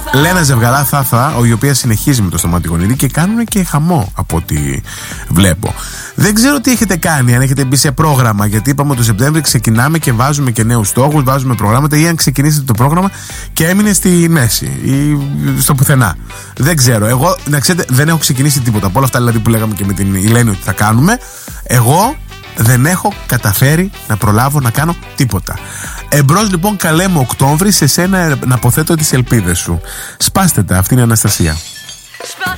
Λένα Ζευγαρά Θάθα, η οποία συνεχίζει με το Σταματηγονίδη και κάνουν και χαμό από ό,τι βλέπω. Δεν ξέρω τι έχετε κάνει, αν έχετε μπει σε πρόγραμμα, γιατί είπαμε το Σεπτέμβρη ξεκινάμε και βάζουμε και νέους στόχους, βάζουμε προγράμματα, ή αν ξεκινήσετε το πρόγραμμα και έμεινε στη μέση ή στο πουθενά. Δεν ξέρω. Εγώ, να ξέρετε, δεν έχω ξεκινήσει τίποτα. Από όλα αυτά δηλαδή που λέγαμε και με την Ηλένη ότι θα κάνουμε, εγώ δεν έχω καταφέρει να προλάβω να κάνω τίποτα. Εμπρός λοιπόν, καλέ μου Οκτώβρη, σε σένα να αποθέτω τις ελπίδες σου. Σπάστε τα, αυτή είναι η Αναστασία.